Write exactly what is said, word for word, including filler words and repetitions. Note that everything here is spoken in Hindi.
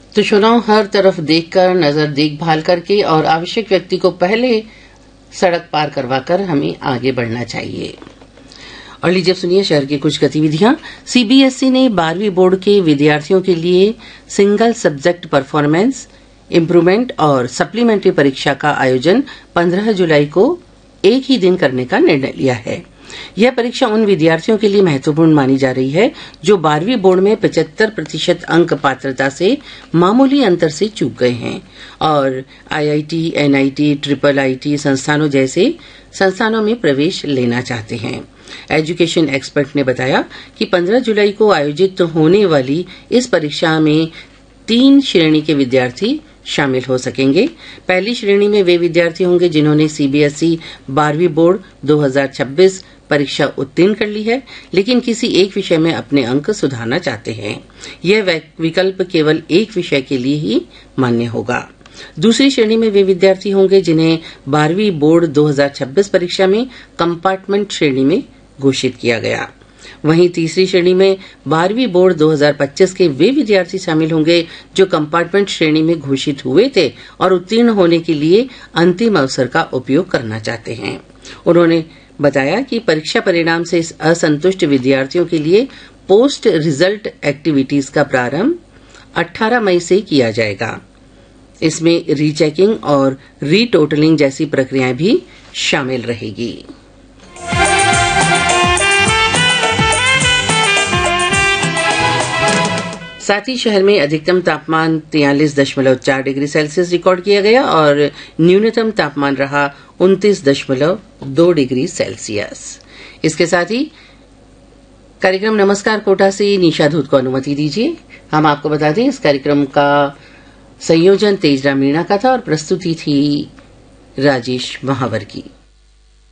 तो चुनाव हर तरफ देखकर, नजर देखभाल करके और आवश्यक व्यक्ति को पहले सड़क पार करवाकर हमें आगे बढ़ना चाहिए। और लीजिए सुनिए शहर की कुछ गतिविधियां। सीबीएसई ने बारहवीं बोर्ड के विद्यार्थियों के लिए सिंगल सब्जेक्ट परफॉर्मेंस इम्प्रूवमेंट और सप्लीमेंट्री परीक्षा का आयोजन पंद्रह जुलाई को एक ही दिन करने का निर्णय लिया है। यह परीक्षा उन विद्यार्थियों के लिए महत्वपूर्ण मानी जा रही है जो बारहवीं बोर्ड में पचहत्तर प्रतिशत अंक पात्रता से मामूली अंतर से चूक गए हैं और आईआईटी, एनआईटी, ट्रिपल आईटी संस्थानों जैसे संस्थानों में प्रवेश लेना चाहते हैं। एजुकेशन एक्सपर्ट ने बताया कि पंद्रह जुलाई को आयोजित होने वाली इस परीक्षा में तीन श्रेणी के विद्यार्थी शामिल हो सकेंगे। पहली श्रेणी में वे विद्यार्थी होंगे जिन्होंने सीबीएसई बारहवीं बोर्ड दो हज़ार छब्बीस परीक्षा उत्तीर्ण कर ली है लेकिन किसी एक विषय में अपने अंक सुधारना चाहते हैं। यह विकल्प केवल एक विषय के लिए ही मान्य होगा। दूसरी श्रेणी में वे विद्यार्थी होंगे जिन्हें बारहवीं बोर्ड दो हज़ार छब्बीस परीक्षा में कंपार्टमेंट श्रेणी में घोषित किया गया। वहीं तीसरी श्रेणी में बारहवीं बोर्ड दो हज़ार पच्चीस के वे विद्यार्थी शामिल होंगे जो कंपार्टमेंट श्रेणी में घोषित हुए थे और उत्तीर्ण होने के लिए अंतिम अवसर का उपयोग करना चाहते हैं। उन्होंने बताया कि परीक्षा परिणाम से असंतुष्ट विद्यार्थियों के लिए पोस्ट रिजल्ट एक्टिविटीज का प्रारंभ अठारह मई से किया जाएगा। इसमें रीचेकिंग और रीटोटलिंग जैसी प्रक्रियाएं भी शामिल रहेगी। साथ ही शहर में अधिकतम तापमान तैंतालीस दशमलव चार डिग्री सेल्सियस रिकॉर्ड किया गया और न्यूनतम तापमान रहा उनतीस दशमलव दो डिग्री सेल्सियस। इसके साथ ही कार्यक्रम नमस्कार कोटा से निशा धूत को अनुमति दीजिए। हम आपको बता दें इस कार्यक्रम का संयोजन तेजराम मीणा का था और प्रस्तुति थी राजेश महावर की।